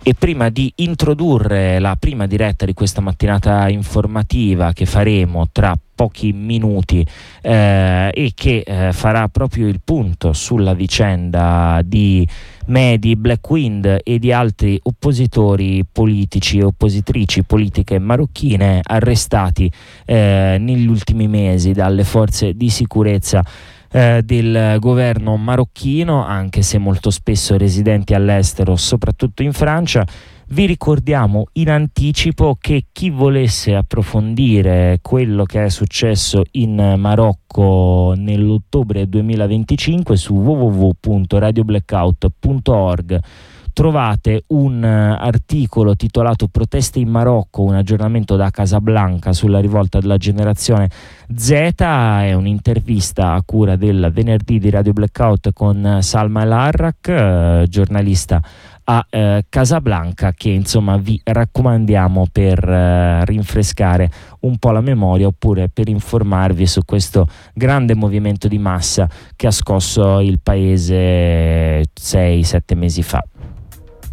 E prima di introdurre la prima diretta di questa mattinata informativa che faremo tra pochi minuti e che farà proprio il punto sulla vicenda di Mehdi, Black Wind e di altri oppositori politici e oppositrici politiche marocchine arrestati negli ultimi mesi dalle forze di sicurezza del governo marocchino, anche se molto spesso residenti all'estero, soprattutto in Francia. Vi ricordiamo in anticipo che chi volesse approfondire quello che è successo in Marocco nell'ottobre 2025 su www.radioblackout.org trovate un articolo titolato Proteste in Marocco, un aggiornamento da Casablanca sulla rivolta della generazione Z. È un'intervista a cura del venerdì di Radio Blackout con Salma El Harrak, giornalista a Casablanca, che insomma vi raccomandiamo per rinfrescare un po' la memoria oppure per informarvi su questo grande movimento di massa che ha scosso il paese 6-7 mesi fa.